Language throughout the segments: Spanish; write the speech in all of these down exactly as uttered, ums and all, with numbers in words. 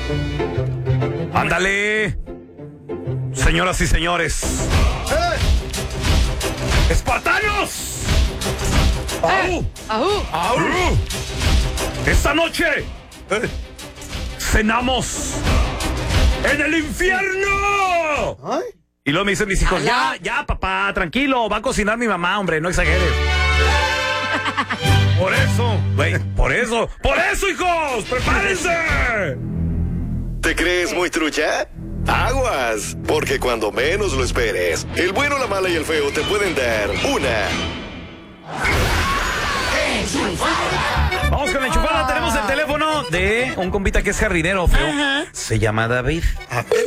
Ándale. Señoras y señores. ¡Eh! ¡Espartanos! ¡Au! ¡Ajú! ¡Au! Esta noche eh, cenamos en el infierno. ¿Ay? Y luego me dicen mis hijos, Ala. ya, ya, papá, tranquilo, va a cocinar mi mamá, hombre, no exageres. Por eso, güey, por eso, por eso, hijos, prepárense. ¿Te crees muy trucha? Aguas, porque cuando menos lo esperes, el bueno, la mala y el feo te pueden dar una Vamos con la enchufada, tenemos el teléfono de un compita que es jardinero, feo. Ajá. Se llama David. A ver,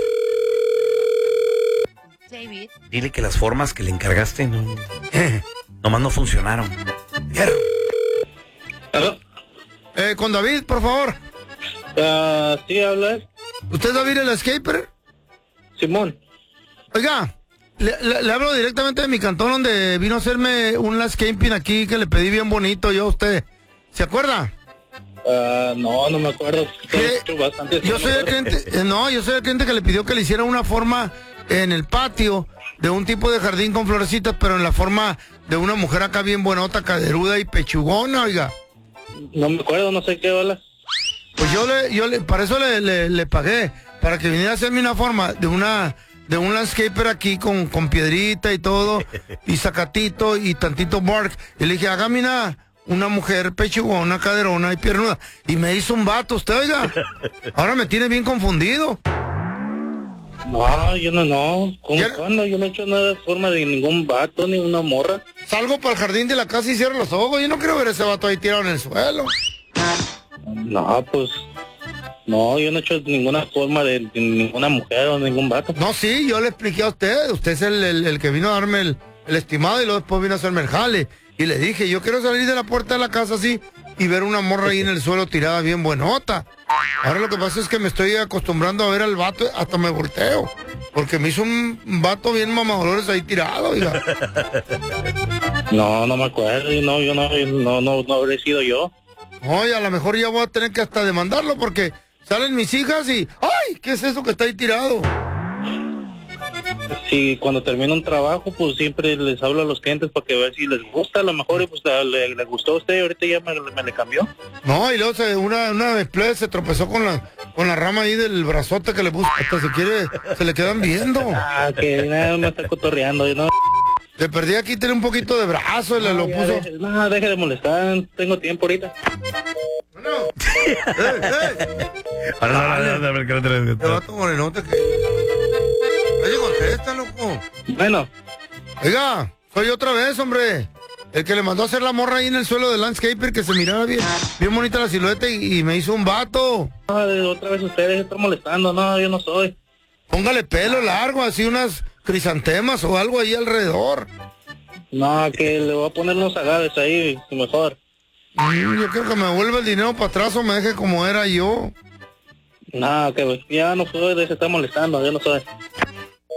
David. dile que las formas que le encargaste no, nomás no funcionaron. ¿Aló? Eh, con David, por favor. Ah, sí, hablas. ¿Usted es David el Escaper? Simón. Oiga, le, le- le hablo directamente de mi cantón donde vino a hacerme un landscaping aquí que le pedí bien bonito yo a usted. ¿Se acuerda? Ah, no, no me acuerdo. Te ¿Qué? he hecho bastante. Yo soy el cliente, eh, no, yo soy el cliente que le pidió que le hiciera una forma en el patio de un tipo de jardín con florecitas, pero en la forma de una mujer acá bien buenota, caderuda y pechugona, oiga. No me acuerdo, no sé qué hablas. Pues yo le, yo le, para eso le, le, le pagué, para que viniera a hacerme una forma de una, de un landscaper aquí con, con piedrita y todo, y zacatito y tantito bark. Y le dije, hágame una, una mujer pechugona, caderona y piernuda. Y me hizo un vato, usted, oiga. Ahora me tiene bien confundido. No, yo no, no. ¿Cómo ¿Ya? cuándo? Yo no he hecho nada de forma de ningún vato ni una morra. Salgo para el jardín de la casa y cierro los ojos. Yo no quiero ver ese vato ahí tirado en el suelo. No, pues. No, yo no he hecho ninguna forma de, de ninguna mujer o ningún vato. No, sí, yo le expliqué a usted. Usted es el, el- el que vino a darme el, el estimado y luego después vino a hacerme el jale. Y le dije, yo quiero salir de la puerta de la casa así y ver una morra ahí en el suelo tirada bien buenota. Ahora lo que pasa es que me estoy acostumbrando a ver al vato, hasta me volteo. Porque me hizo un vato bien mamadolores ahí tirado, oiga. No, no me acuerdo. yo No, yo no, yo no, no, no habré sido yo. Oye, a lo mejor ya voy a tener que hasta demandarlo porque salen mis hijas y... ¡Ay! ¿Qué es eso que está ahí tirado? Si cuando termino un trabajo, pues siempre les hablo a los clientes para que vean si les gusta. A lo mejor y pues le, le gustó a usted y ahorita ya me, me le cambió. No, y luego se, una, una despliegue se tropezó con la, con la rama ahí del brazote que le puso. Hasta se quiere, se le quedan viendo. Ah, que nada, me está cotorreando, ¿no? Le perdí aquí, tiene un poquito de brazo y le lo Ya puso. deje- no, deje de molestar, tengo tiempo ahorita. Bueno, eh, eh, te vato morenote que... Oye, contesta, loco. Bueno, Oiga, soy otra vez, hombre. El que le mandó a hacer la morra ahí en el suelo del landscaper que se miraba bien, bien bonita la silueta y, y me hizo un vato. no, otra vez ustedes están molestando, no, yo no soy. Póngale pelo largo, así unas crisantemas o algo ahí alrededor. No, que le voy a poner unos agaves ahí, mejor. Mm, yo quiero que me vuelva el dinero para atrás o me deje como era yo. No, que ya no soy, se está molestando, yo no soy.